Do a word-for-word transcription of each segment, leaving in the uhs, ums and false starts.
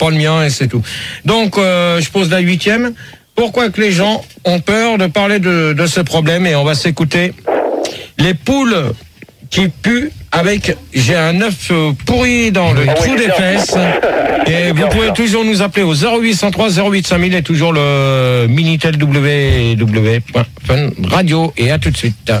pas le mien et c'est tout. Donc, euh, je pose la huitième. Pourquoi que les gens ont peur de parler de, de ce problème? Et on va s'écouter. Les poules qui puent avec, j'ai un œuf pourri dans le trou des fesses. Et vous pouvez toujours nous appeler au zéro huit cent trois zéro huit cinq mille et toujours le Minitel w w w point fun radio. Et à tout de suite.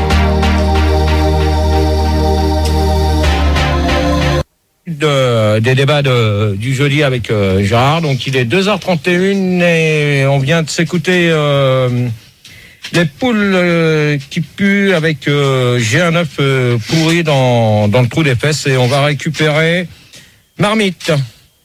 De, des débats de, du jeudi avec euh, Gérard. Donc il est deux heures trente et une et on vient de s'écouter euh, les poules euh, qui puent avec euh, j'ai un œuf euh, pourri dans, dans le trou des fesses et on va récupérer Marmite.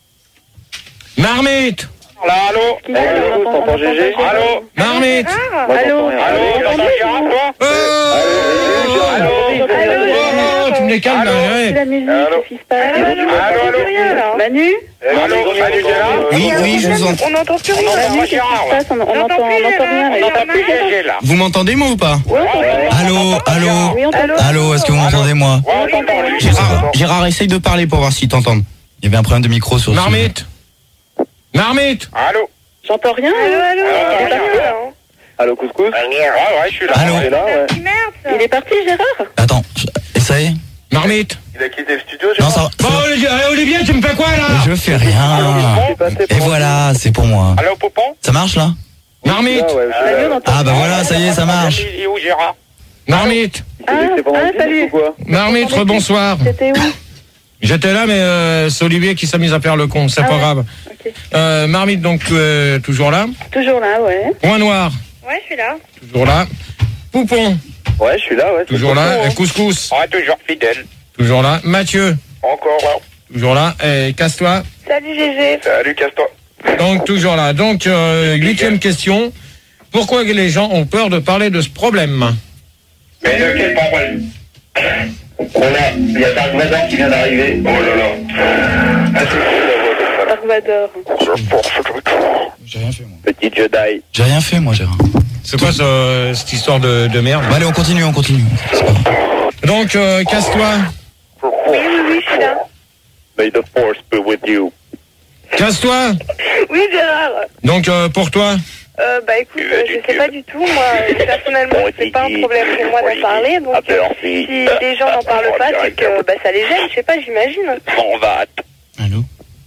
Marmite. Là, allô. Allô, t'entends G G? Allô. Marmite. Allô. Allô, t'entends Gérard, toi? Oh, Allô. oh, tu me les calmes là. Ouais. La musique, Allô. qu'est-ce qui se passe? Allô, allô. Manu? Allô, salut Gérard. Oui, oui, je vous entends. On n'entend plus rien. On entend Manu, pas qu'est-ce qui Gérard, se passe? On on entend on entend rien. On n'entend plus G G, là. Vous m'entendez moi ou pas? Ouais, on t'entend. Allô, allô, Oui, on t'entend. allô, est-ce que vous m'entendez moi? Ouais, on t'entend, lui. Gérard, Gérard, essaye de parler pour voir s'ils t'entendent. Il y avait un problème de micro sur ce- Marmite. Marmite. Allô. J'entends rien. Allô, allô. Allô, Il est parti, allô. là, hein. Allô, couscous? Ouais, ouais, je suis là. Allô. Il est là, ouais. Qui merde, ça. Il est parti, Gérard? Attends, je- et ça y est? Marmite. Il a quitté le studio, Non, ça Bon, Olivier, allez, Olivier, tu me fais quoi là? Je fais rien. Et voilà, c'est pour moi. Allô, Poupon. Ça marche là? Marmite. Manu, on entend. Ah bah voilà, ça y est, ça marche. Il est où, Gérard? Marmite. Ah, ah, salut. Marmite, bonsoir. C'était où? J'étais là, mais euh, c'est Olivier qui s'amuse à faire le con, c'est Ah pas ouais. grave. Ok. Euh, Marmite, donc, euh, toujours là. Toujours là, ouais. Point noir, Ouais, je suis là. toujours là. Poupon, Ouais, je suis là, ouais. toujours là. Et Couscous, Ouais, toujours fidèle. toujours là. Mathieu, Encore là. toujours là. Et Casse-toi, Salut, G G. Salut, casse-toi. donc toujours là. Donc, euh, huitième question. Pourquoi que les gens ont peur de parler de ce problème? Mais de quel problème? On a, il y a Dark Vador qui vient d'arriver. Oh là là. Ah, c'est fou, la voix de ça. Dark Vador. Je force le truc. J'ai rien fait moi. Petit Jedi. J'ai rien fait moi, Gérard. C'est quoi ce- cette histoire de, de merde? Bah allez, on continue, on continue. C'est pas grave. Donc, euh, Casse-toi, Oui, oui, oui, je suis là. May the force be with you. Casse-toi. Oui, Gérard. Donc, euh, pour toi, Euh, bah écoute, euh, je sais pas du tout. Moi, euh, personnellement, c'est pas un problème pour moi d'en parler. Donc, euh, si les gens n'en parlent pas, c'est que bah, ça les gêne. Je sais pas, j'imagine. On va. Allô?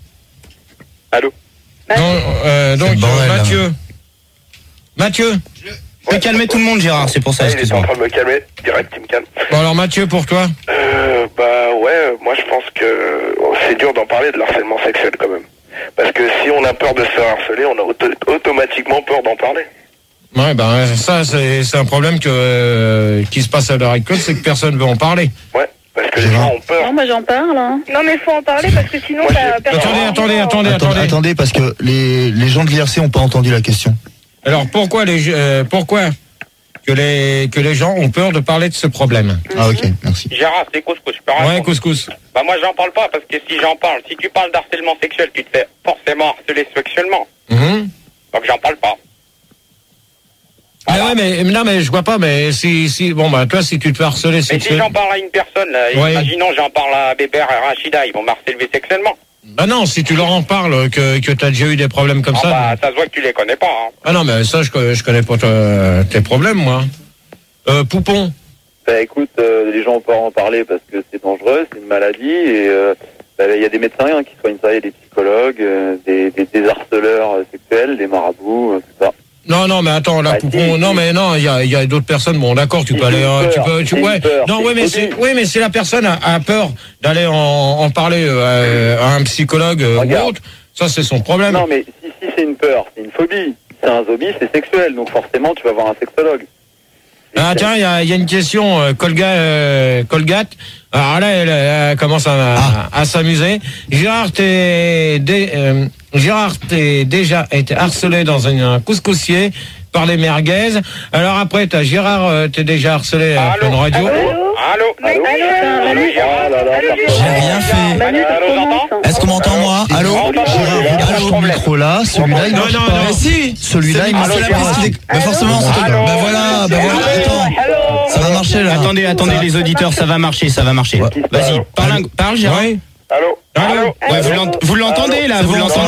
Allô. non, euh, donc C'est le bordel, euh, là. Mathieu, Mathieu. Je vais calmer tout le monde, Gérard, c'est pour ça, Il est en excuse-moi. train de me calmer. Direct, il me calme. Bon alors Mathieu, pour toi. Euh, bah ouais, moi je pense que oh, c'est dur d'en parler de l'harcèlement sexuel quand même. Parce que si on a peur de se faire harceler, on a auto- automatiquement peur d'en parler. Ouais, ben ça c'est c'est un problème que euh, qui se passe à l'heure actuelle, c'est que personne veut en parler. Ouais, parce que les gens ont peur. Non, moi j'en parle, hein. Non, mais faut en parler parce que sinon, Moi, ça j'ai- personne- Attendez, attendez, attendez, Attendez, attendez. attendez, parce que les, les gens de l'I R C n'ont pas entendu la question. Alors pourquoi les euh, pourquoi que les que les gens ont peur de parler de ce problème? Ah ok, merci. Gérard, c'est couscous, je peux Ouais, répondre. Couscous. Bah moi j'en parle pas parce que si j'en parle, si tu parles d'harcèlement sexuel, tu te fais forcément harceler sexuellement. Mhm. Donc j'en parle pas. Mais ouais, mais mais non, mais je vois pas. Mais si si bon bah toi si tu te fais harceler Mais si sexuellement. j'en parle à une personne, là, Ouais. imaginons j'en parle à Bébert et Rachida, ils vont m'harceler sexuellement. Bah non, si tu leur en parles que que t'as déjà eu des problèmes comme Ah ça. bah ça se voit que tu les connais pas. Hein. Ah non, mais ça je co- je connais pas ta- tes problèmes moi. Euh, Poupon. Bah écoute, euh, les gens ont peur d'en parler parce que c'est dangereux, c'est une maladie et euh, bah, il y a des médecins hein, qui soignent ça, il y a des psychologues, euh, des, des, des harceleurs euh, sexuels, des marabouts, euh, tout ça. Non, non, mais attends, là, Bah, Poupon, si, non, si. mais non, il y a, il y a d'autres personnes. Bon, d'accord, tu Si, peux aller, c'est une euh, tu peur, peux, tu, c'est ouais. une peur, Non, c'est oui, mais une c'est, phobie. oui, mais si la personne a, a peur d'aller en, en parler euh, à un psychologue euh, ou Regarde. autre, ça c'est son problème. Non mais si, si c'est une peur, c'est une phobie. C'est un zombie, c'est sexuel, donc forcément tu vas voir un sexologue. Ah tiens, il y a, il y a une question, euh, Colga, euh, Colgate. Alors là, elle, elle commence à, Ah. à, à s'amuser. Gérard, t'es, dé- euh, Gérard, t'es déjà été harcelé dans un, un couscoussier par les merguez. Alors après, t'as Gérard, euh, t'es déjà harcelé à Allô, Fun Radio. allô, allô, Mais- allô, allô, allô, allô, Gérard. Ah là là, allô, par Gérard. contre. J'ai rien fait. Manu, ça Allô, commence. j'entends. Est-ce qu'on m'entend moi? Allô? Gérard, Allô? ce micro-là, celui-là il Non, marche non, pas. non. Si! Celui-là il Ah, marche c'est la pas. prise qui dé- Bah forcément, c'est Allô. Bah voilà, bah voilà, attends. Ça va marcher là. Attendez, attendez les auditeurs, ça va marcher, ça va marcher. Vas-y, parle, un- parle Gérard. Ouais. Allô, Allô. Ouais, vous l'ent- vous l'entendez là, vous l'entendez.